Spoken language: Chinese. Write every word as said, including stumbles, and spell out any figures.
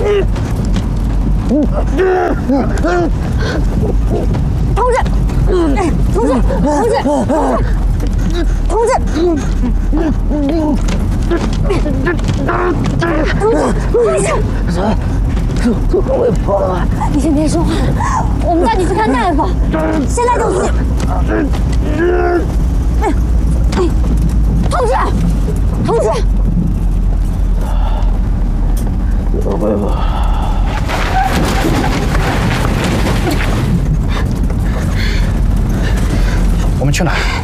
同志，哎，同志，同志，同志，同志，没事。 都都都会破了。 你先别说话，我们带你去看大夫。现在就去。哎，哎，同志，同志， 老伯伯， 我们去哪儿？